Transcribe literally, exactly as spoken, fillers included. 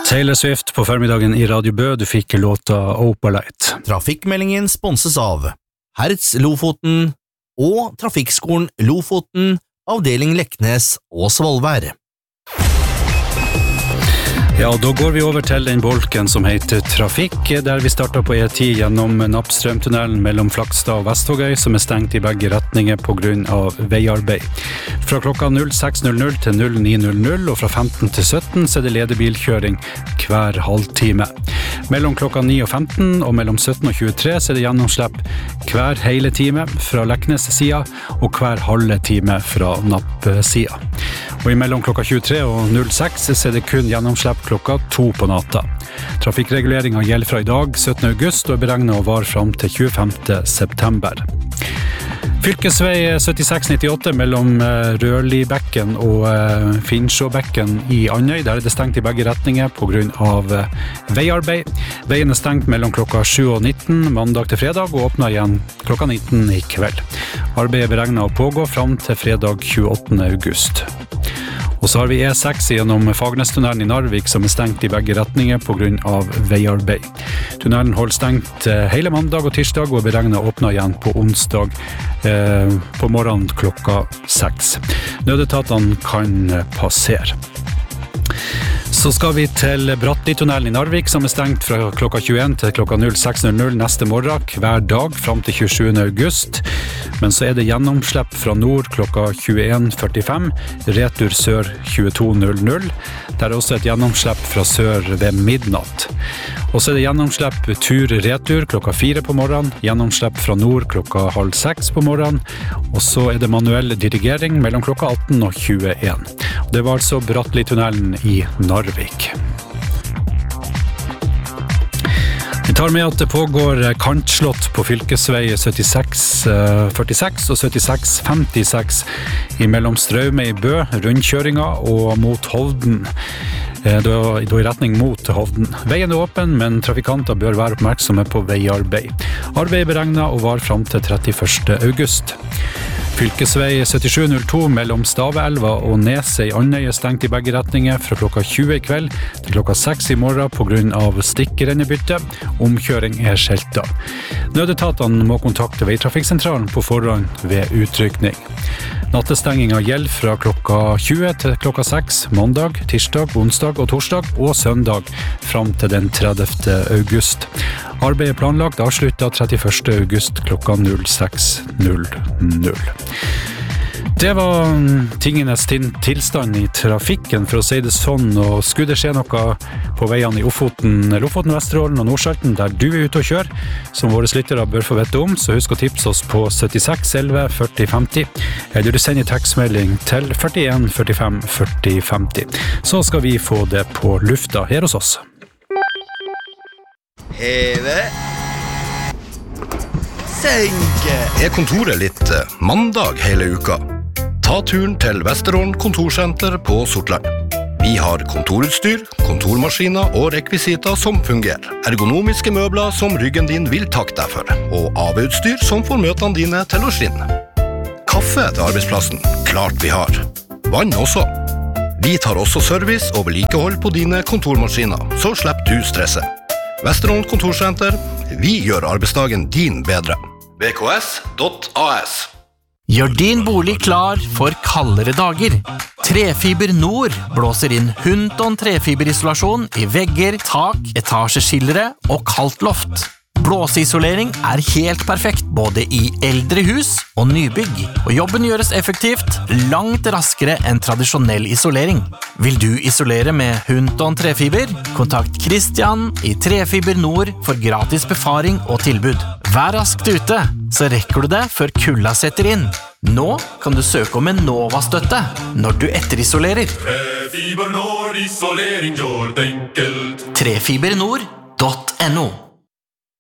Taylor Swift på förmiddagen i Radio Bø, du fikk låta Opalite. Trafikkmeldingen sponses av Hertz Lofoten og Trafikkskolen Lofoten, avdeling Leknes og Svolvær. Ja, da går vi over til den bolken som heter Trafikk, der vi starter på E ti gjennom Nappstrømtunnelen mellom Flakstad og Vestvågøy, som er stengt i begge retninger på grunn av veiarbeid. Fra klokka seks til ni og fra femten til sytten så er det ledebilkjøring hver halvtime. Mellom klokka ni og femten og mellom sytten og tjuetre så er det gjennomslipp hver hele time fra Leknes-sida og hver halve time fra Napp-sida. Og mellom klokka tjuetre og seks så er det kun gjennomslipp klokka to på natta. Trafikkreguleringen gjelder fra i dag, syttende august, og er beregnet å vare fram til tjuefemte september. Fylkesvei syttiseks nittiåtte mellom Rørlibekken og Finnsjåbekken i Andøy, der er det stengt i begge retninger på grunn av veiarbeid. Veien er stengt mellom klokka sju og nitten mandag til fredag og åpner igjen klokka nitten i kveld. Arbeidet er beregnet å pågå fram til fredag tjueåttende august. Og så har vi E seks gjennom Fagnestunnelen i Narvik som er stengt i begge retninger på grunn av veiarbeid. Tunnelen holder stengt hele mandag og tirsdag og er beregnet å åpne igjen på onsdag eh, på morgenen klokka seks. Nødetatene kan passere. Så skal vi til Brattli-tunnelen i Narvik som er stengt fra klokka tjueen til klokka seks neste morgen hver dag fram til tjuesjuende august. Men så er det gjennomslipp fra nord klokka tjueen førtifem, retur sør tjueto null null. Der er også et gjennomslipp fra sør ved midnatt. Og så er det gjennomslipp tur-retur klokka fire på morgenen, gjennomslipp fra nord klokka halv seks på morgenen, og så er det manuell dirigering mellom klokka atten og tjueen. Det var altså Brattli-tunnelen i Narvik. Vi tar med at det pågår kantslått på fylkesvei syttiseks førtiseks og syttiseks femtiseks i mellom Straume i Bø, rundkjøringa og mot Hovden. Da i retning mot Hovden. Veien er åpen, men trafikanter bør være oppmerksomme på veiarbeid. Arbeid er beregnet å vare fram til trettiførste august. Fylkesvei syttisju null to mellom Staveelva og Neset i Andøy er stengt i begge retninger fra klokka tjue i kveld til klokka seks i morgen på grunn av stikkerennebytte. Omkjøring er skjeltet. Nødetatene må kontakte veitrafikksentralen på forhånd ved utrykning. Nattestengingen gjelder fra klokka tjue til klokka seks mandag, tirsdag, onsdag og torsdag og søndag fram til den tredivte august. Arbeidet er planlagt avsluttet trettiførste august klokka seks null null. Det var tingenes tilstand i trafikken, for å si det sånn, og skulle det skje noe på veiene i Ofoten, Lofoten, Vesterålen og Nordsalten, der du er ute og kjører, som våre lyttere bør få vite om, så husk å tipse oss på syttiseks elleve førti femti, eller du sender tekstmelding til førtien førtifem førti femti. Så skal vi få det på lufta her hos oss. Heve. Senke. Er kontoret litt mandag hele uka? Ta turen til Vesterålen kontorsenter på Sortland. Vi har kontorutstyr, kontormaskiner og rekvisiter som fungerer. Ergonomiske møbler som ryggen din vil takke deg for, og A V-utstyr som får møtene dine til å skinne. Kaffe til arbeidsplassen, klart vi har. Vann også. Vi tar også service og vedlikehold på dine kontormaskiner, så slipper du stresset. Vesterålen kontorsenter, vi gjør arbeidsdagen din bedre. v k s punktum a s. Gjør din bolig klar for kaldere dager. Trefiber Nord blåser inn Hunton trefiberisolasjon i vegger, tak, etasjeskillere og kaldt loft. Blåseisolering er helt perfekt både i eldre hus og nybygg, og jobben gjøres effektivt langt raskere enn tradisjonell isolering. Vil du isolere med Hunton trefiber? Kontakt Christian i Trefiber Nord for gratis befaring og tilbud. Vær raskt ute, så rekker du det før kulda setter inn. Nå kan du søke om en Nova-støtte når du etterisolerer. Trefiber Nord, isolering gjør det enkelt. trefibernord punktum no